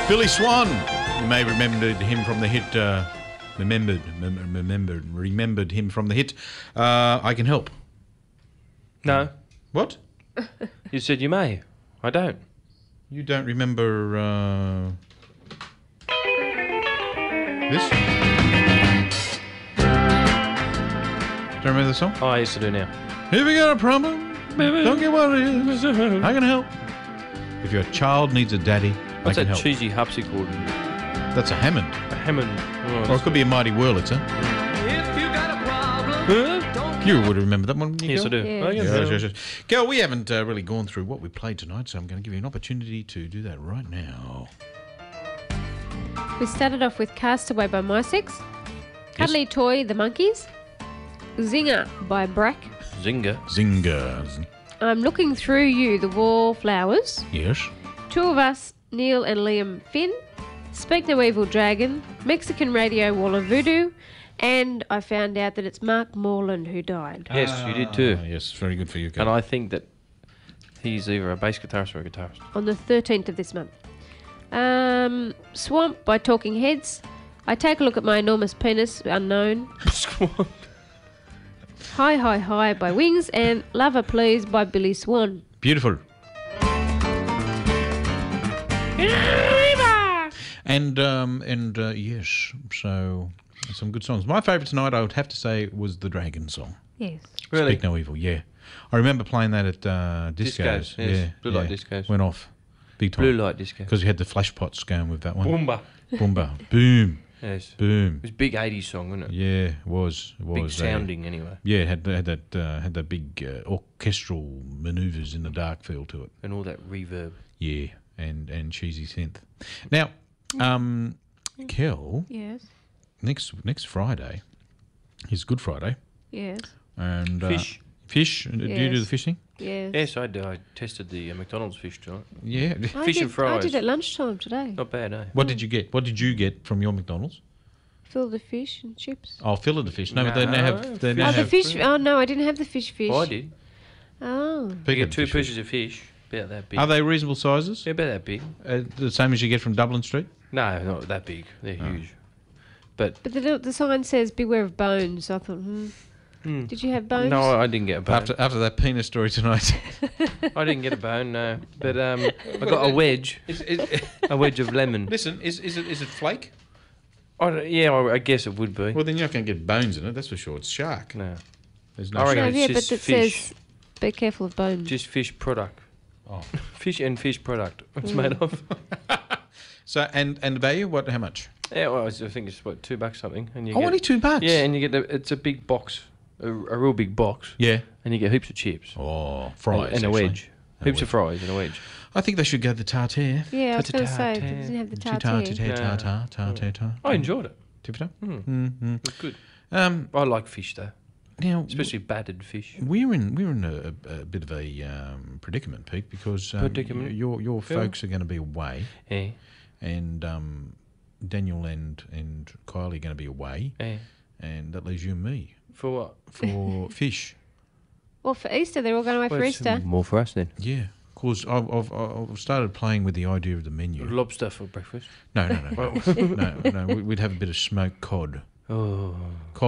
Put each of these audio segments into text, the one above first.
Billy Swan. You may remember him from the hit. Remembered him from the hit. I Can Help. No. What? You said you may. I don't. You don't remember this? Don't remember the song? Oh, I used to do now. If you got a problem, don't get what it is. I can help. If your child needs a daddy, What's I can that help. cheesy harpsichord? That's a Hammond. A Hammond. Oh, Or it could be a Mighty Wurlitzer. If you got a problem, Huh? don't You would remember that one, wouldn't you, Yes, I Kel? do. Yeah. Oh, yeah. Yes. Kel, we haven't really gone through what we played tonight, so I'm going to give you an opportunity to do that right now. We started off with Castaway by My6, Cuddly Toy, The Monkeys, Zinger by Brack, Zinger. Zingers. I'm Looking Through You, The Wallflowers, Yes. Two of Us, Neil and Liam Finn, Speak No Evil Dragon, Mexican Radio, Wall of Voodoo, and I found out that it's Mark Moreland who died. Yes, you did too. Yes, very good for you, Kel. And I think that he's either a bass guitarist or a guitarist. On the 13th of this month. Swamp by Talking Heads, I Take a Look at My Enormous Penis, Unknown, Hi Hi Hi by Wings, and Lover Please by Billy Swan. Beautiful. And yes, so some good songs. My favourite tonight, I would have to say, was the Dragon song. Yes. Really? Speak No Evil, yeah. I remember playing that at discos. Discos, yes. Yeah, Blue light discos. Went off. Big time. Blue light disco. Because we had the flash pots going with that one. Boomba. Boomba. Boom. Yes. Boom. It was a big 80s song, wasn't it? Yeah, it was. It was. Big sounding, anyway. Yeah, it had that big orchestral manoeuvres in the dark feel to it. And all that reverb. Yeah, and cheesy synth. Now, Kel, Yes. next Friday is Good Friday, Yes. and Fish. Fish. Do you do Yes. the fishing? Yes. Yes, I do. I tested the McDonald's fish tonight. Yeah. Fish and fries. I did at lunchtime today. Not bad, eh? What did you get? What did you get from your McDonald's? Fill the fish and chips. Oh, fillet the fish. No, but they now No, have. They fish. now Oh, the have. fish. Oh, no, I didn't have the fish. Oh, I did. Oh. You Bigger get two fish. pieces of fish, about that big. Are they reasonable sizes? Yeah, about that big. The same as you get from Dublin Street? No, not that big. They're huge. But But the sign says beware of bones. I thought, Did you have bones? no, I didn't get a bone. After that penis story tonight. I didn't get a bone, no. But I got a wedge. A wedge of lemon. Listen, is it flake? I guess it would be. Well, then you're not going to get bones in it. That's for sure. It's shark. No, There's I no reckon shark. it's yeah, but just it fish. says be careful of bones. Just fish product. Oh. Fish and fish product. It's made of. So and the value? What? How much? Yeah, well, I think it's what, $2 something, and you Oh, get, only $2. Yeah, and you get it's a big box, a real big box, Yeah. and you get heaps of chips. Oh, fries and a actually. wedge. Heaps of fries and a wedge. I think they should go the tartare. Yeah, I was going to say, Ta-ta-ta-ta. they didn't have the Tartare, tartare. tartare. I enjoyed it. Tip-top. It was good. I I like fish though, Now, especially battered fish. we're in a bit of a predicament, Pete, because Predicament? your folks are going to be away, Yeah, and Daniel and Kylie are going to be away, yeah. and that leaves you and me For what? for fish. Well, for Easter, they're all going away for Well, it's Easter. more for us then. Yeah, because I've started playing with the idea of the menu. Lobster for breakfast. No, no. We'd have a bit of smoked cod, Oh,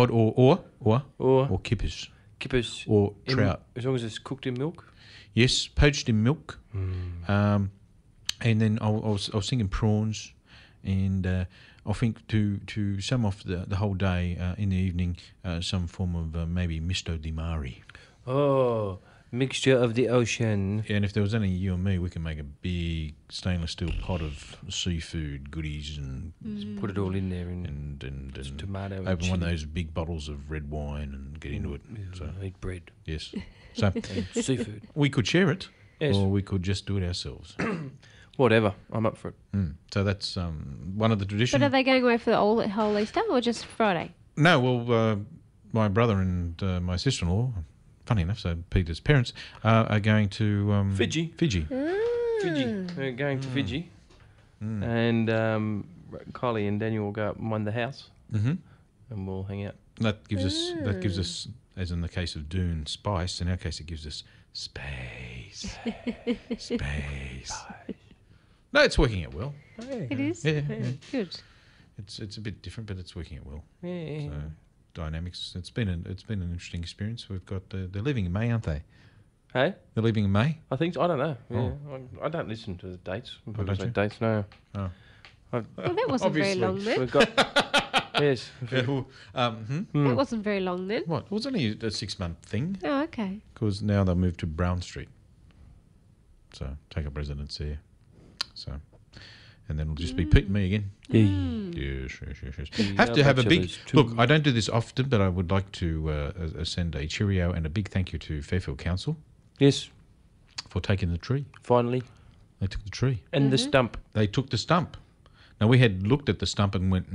or kippers, kippers or in- trout. as long as it's cooked in milk. Yes, poached in milk. And then I was thinking prawns, and I think to sum off the whole day in the evening, some form of maybe misto di mare. Oh, mixture of the ocean. And if there was only you and me, we can make a big stainless steel pot of seafood goodies and Put it all in there and and tomato and open one of chili. those big bottles of red wine and get into it. So Eat bread. yes, so And seafood. we could share it, Yes. or we could just do it ourselves. Whatever. I'm up for it. So that's one of the traditions. But are they going away for the whole Easter or just Friday? No, well, my brother and my sister-in-law, funny enough, so Peter's parents, are going to Fiji. Fiji. Fiji. We're going to Fiji. And Kylie and Daniel will go up and run the house. Mm-hmm. And we'll hang out. That gives us, as in the case of Dune, spice. In our case, it gives us space. Space. No, it's working out well. It is? Yeah, yeah. Good. It's a bit different, but it's working out well. Yeah. So dynamics. It's been an interesting experience. We've got they're leaving in May, aren't they? Hey, They're leaving in May. I think so. I don't know. Yeah, Oh. I don't listen to the dates. When Oh, people don't say you? dates, no. Oh. Well, that wasn't very Obviously. long then. We've got yes. That wasn't very long then. What? It was only a 6-month thing Oh, okay. because now they'll move to Brown Street. So take up residence there. So, and then it'll just be Pete and me again. Yes. Have to have a big look. I don't do this often, but I would like to send a cheerio and a big thank you to Fairfield Council Yes, for taking the tree. finally, They took the tree. and the stump. They took the stump. Now we had looked at the stump and went,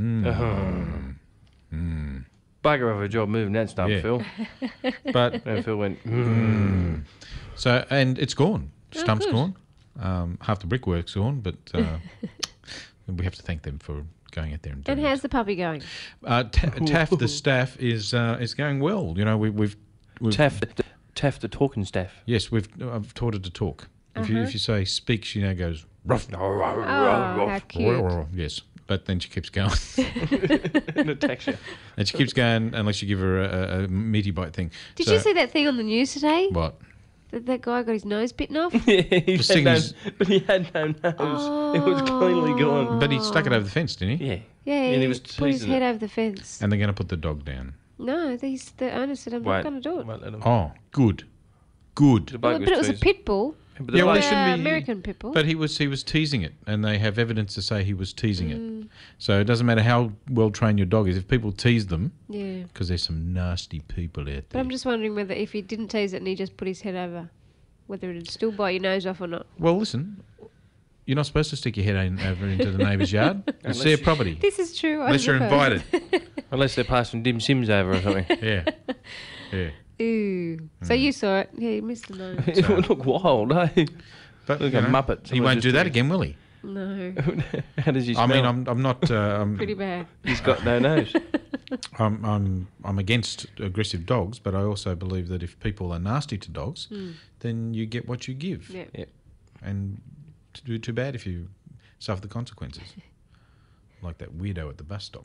Bugger of a job moving that stump, Yeah. Phil. but And Phil went. so and it's gone. Stump's good. gone. Half the brickwork's gone, but we have to thank them for going out there and doing And how's the puppy going? Taff, the staff, is going well. You know, we've Taff the talking staff. yes, I've taught her to talk. If you say speak, she now goes ruff. Oh, how cute. Yes, but then she keeps going, And attacks you. and she keeps going unless you give her a meaty bite thing. Did So- you see that thing on the news today? what? That guy got his nose bitten off? Yeah, he Just had sing no, his- but he had no nose. It was cleanly gone. But he stuck it over the fence, didn't he? Yeah. Yeah, And he was put his teasing head it. over the fence. And they're going to put the dog down. No, the owner said, I'm not going to do it. Won't let him. Oh, good. The Good. bloke But it was a teasing. pit bull. But the Yeah, well, bloke- they shouldn't be- American pit bull. But he was teasing it, and they have evidence to say he was teasing it. So it doesn't matter how well trained your dog is. If people tease them, Yeah. because there's some nasty people out But there. I'm just wondering whether if he didn't tease it and he just put his head over, whether it'd still bite your nose off or not. Well, listen, you're not supposed to stick your head over into the neighbour's yard. It's Unless their you- property, This is true. I unless you're suppose. invited. Unless they're passing dim sims over or something. Yeah, yeah. Ooh. So you saw it. Yeah, you missed the nose. It would look wild, eh? But Like you a know, muppet. He Someone won't just do that took again, will he? No. How does he I smell? mean, I'm not. Pretty bad. He's got no nose. I'm against aggressive dogs, but I also believe that if people are nasty to dogs, then you get what you give. Yeah. Yeah. And to do too bad if you suffer the consequences. Like that weirdo at the bus stop.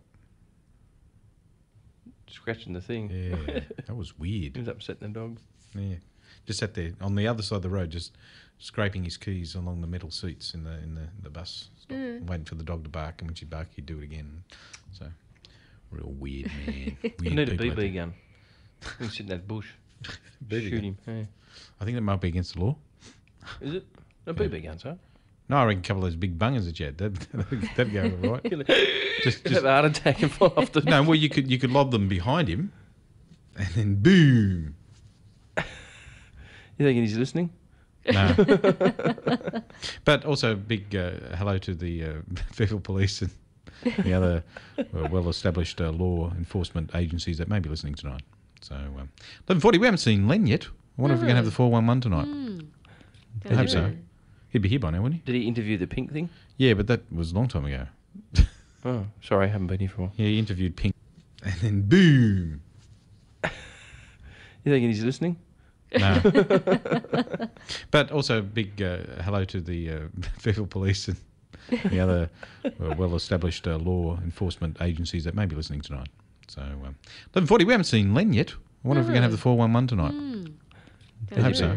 Scratching the thing. Yeah, that was He weird. was upsetting the dog. Yeah, just sat there on the other side of the road, just scraping his keys along the metal seats in the bus stop, waiting for the dog to bark. And when she barked, he'd do it again. So, real weird man. Weird You need a people out BB there. gun. You can sit in that bush. BB Shoot gun. him. Yeah. I think that might be against the law. Is it? No BB guns, huh? No, I reckon a couple of those big bungers that you had, that'd go all right. You'll Just have a heart attack and fall off the... no. Well, you could lob them behind him, and then boom. You thinking he's listening? No. But also big hello to the Fairfield Police and the other well-established law enforcement agencies that may be listening tonight. So 11:40. We haven't seen Len yet. I wonder if we're going to have the 411 tonight. I hope so. He'd be here by now, wouldn't he? Did he interview the pink thing? Yeah, but that was a long time ago. Oh, sorry, I haven't been here for a while. Yeah, he interviewed Pink, and then boom. You thinking he's listening? No. But also big hello to the Fairfield Police and the other well-established law enforcement agencies that may be listening tonight. So 11:40. We haven't seen Len yet. I wonder if we're going to have the 411 tonight. I hope so.